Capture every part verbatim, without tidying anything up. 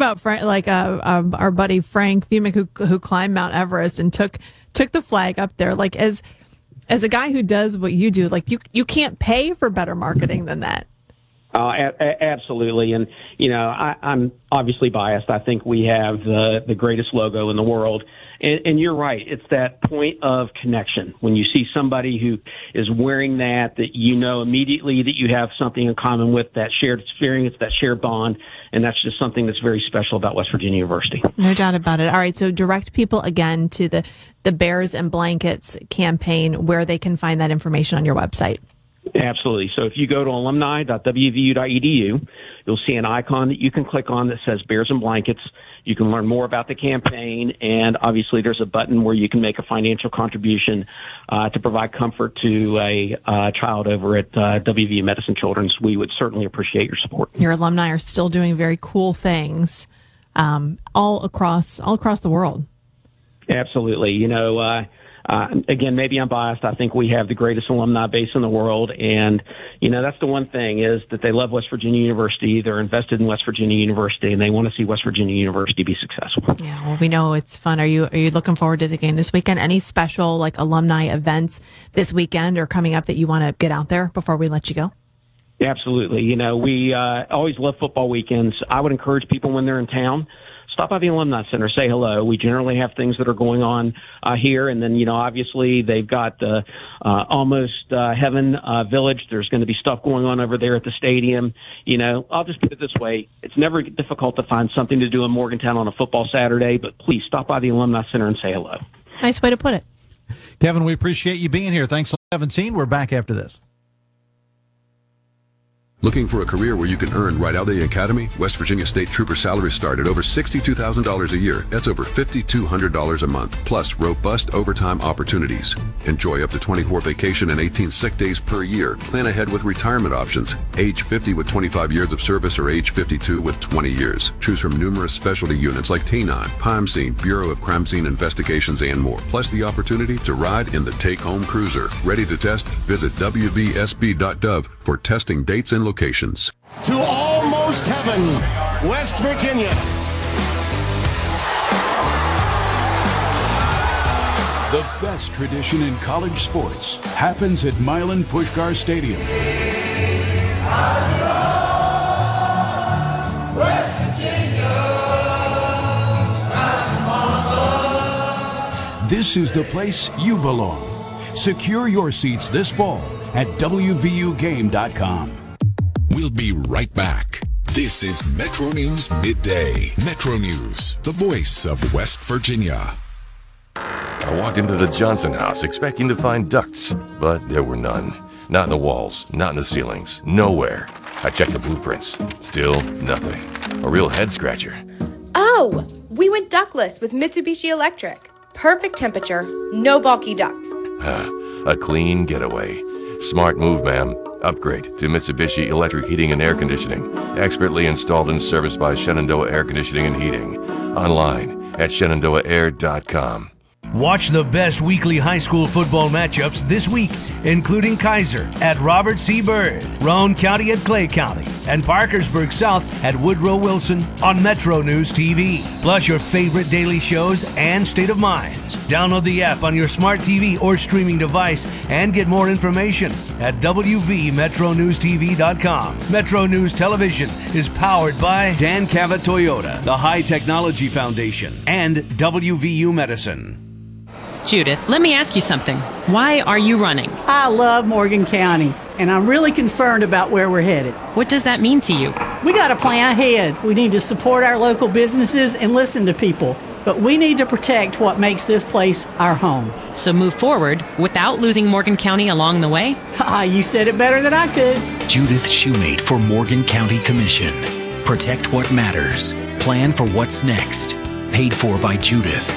about Frank, like uh, uh, our buddy Frank Fumick, who who climbed Mount Everest and took took the flag up there. Like as as a guy who does what you do, like you you can't pay for better marketing than that. Uh, a- a- absolutely. And, you know, I, I'm obviously biased. I think we have the, the greatest logo in the world. And, and you're right. It's that point of connection. When you see somebody who is wearing that, that you know immediately that you have something in common with, that shared experience, that shared bond. And that's just something that's very special about West Virginia University. No doubt about it. All right. So direct people again to the, the Bears and Blankets campaign, where they can find that information on your website. Absolutely. So if you go to alumni dot w v u dot e d u, you'll see an icon that you can click on that says Bears and Blankets. You can learn more about the campaign, and obviously there's a button where you can make a financial contribution uh, to provide comfort to a uh, child over at uh, W V U Medicine Children's. We would certainly appreciate your support. Your alumni are still doing very cool things um, all across all across the world. Absolutely. You know, uh, Uh, again, maybe I'm biased. I think we have the greatest alumni base in the world. And, you know, that's the one thing is that they love West Virginia University. They're invested in West Virginia University, and they want to see West Virginia University be successful. Yeah, well, we know it's fun. Are you are you looking forward to the game this weekend? Any special, like, alumni events this weekend or coming up that you want to get out there before we let you go? Absolutely. You know, we uh, always love football weekends. I would encourage people when they're in town, stop by the Alumni Center, say hello. We generally have things that are going on uh, here. And then, you know, obviously they've got the uh, Almost uh, Heaven uh, Village. There's going to be stuff going on over there at the stadium. You know, I'll just put it this way. It's never difficult to find something to do in Morgantown on a football Saturday, but please stop by the Alumni Center and say hello. Nice way to put it. Kevin, we appreciate you being here. Thanks, seventeen. We're back after this. Looking for a career where you can earn right out of the academy? West Virginia State Trooper salaries start at over sixty-two thousand dollars a year. That's over five thousand two hundred dollars a month, plus robust overtime opportunities. Enjoy up to twenty-four vacation and eighteen sick days per year. Plan ahead with retirement options. Age fifty with twenty-five years of service or age fifty-two with twenty years. Choose from numerous specialty units like T nine, Crime Scene, Bureau of Crime Scene Investigations, and more. Plus the opportunity to ride in the take-home cruiser. Ready to test? Visit w v s b dot gov for testing dates and locations. To Almost Heaven, West Virginia. The best tradition in college sports happens at Milan Puskar Stadium. West Virginia. This is the place you belong. Secure your seats this fall at w v u game dot com. We'll be right back. This is Metro News Midday. Metro News, the voice of West Virginia. I walked into the Johnson house expecting to find ducts, but there were none. Not in the walls, not in the ceilings, nowhere. I checked the blueprints. Still nothing. A real head scratcher. Oh, we went ductless with Mitsubishi Electric. Perfect temperature, no bulky ducts. A clean getaway. Smart move, ma'am. Upgrade to Mitsubishi Electric Heating and Air Conditioning. Expertly installed and serviced by Shenandoah Air Conditioning and Heating. Online at shenandoah air dot com. Watch the best weekly high school football matchups this week, including Kaiser at Robert C. Byrd, Roane County at Clay County, and Parkersburg South at Woodrow Wilson on Metro News T V. Plus your favorite daily shows and State of Minds. Download the app on your smart T V or streaming device and get more information at w v metro news t v dot com. Metro News Television is powered by Dan Cavett Toyota, the High Technology Foundation, and W V U Medicine. Judith, let me ask you something. Why are you running? I love Morgan County, and I'm really concerned about where we're headed. What does that mean to you? We got to plan ahead. We need to support our local businesses and listen to people. But we need to protect what makes this place our home. So move forward without losing Morgan County along the way? Ah, you said it better than I could. Judith Shoemate for Morgan County Commission. Protect what matters. Plan for what's next. Paid for by Judith.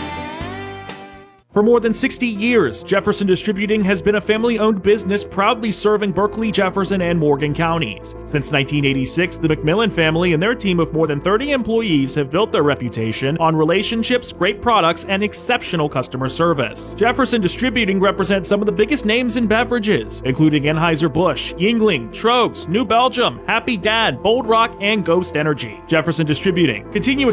For more than sixty years, Jefferson Distributing has been a family-owned business proudly serving Berkeley, Jefferson, and Morgan counties. Since nineteen eighty-six, the McMillan family and their team of more than thirty employees have built their reputation on relationships, great products, and exceptional customer service. Jefferson Distributing represents some of the biggest names in beverages, including Anheuser-Busch, Yuengling, Trogs, New Belgium, Happy Dad, Bold Rock, and Ghost Energy. Jefferson Distributing, continuous